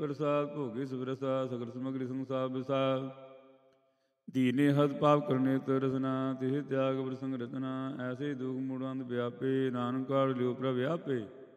ਪ੍ਰਸਾਦ ਭੋਗੇ ਸਵਰਸਾ ਸਗਲ ਸਮਗਰੀ ਸੰਸਾਰ ਬਿਸਾ ਦੀਨੇ ਹਦ ਪਾਪ ਕਰਨੇ ਤਰਸਨਾ ਤਿਹ ਤਿਆਗ ਪ੍ਰਸੰਗ ਰਤਨਾ ਐਸੇ ਦੁਖ ਮੂੜਾਂ ਵਿਆਪੇ ਨਾਨਕ ਕਾਲ ਲਿਓ ਪ੍ਰਭ ਵਿਆਪੇ